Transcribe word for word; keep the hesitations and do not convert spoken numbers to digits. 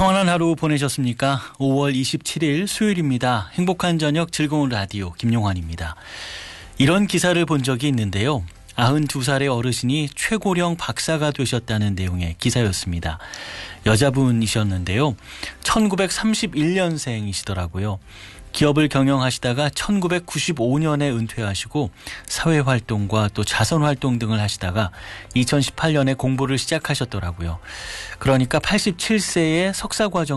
평안한 하루 보내셨습니까? 오월 이십칠일 수요일입니다. 행복한 저녁 즐거운 라디오 김용환입니다. 이런 기사를 본 적이 있는데요. 아흔두 살의 어르신이 최고령 박사가 되셨다는 내용의 기사였습니다. 여자분이셨는데요. 천구백삼십일년생이시더라고요. 기업을 경영하시다가 천구백구십오년에 은퇴하시고 사회활동과 또 자선활동 등을 하시다가 이천십팔년에 공부를 시작하셨더라고요. 그러니까 팔십칠세에 석사과정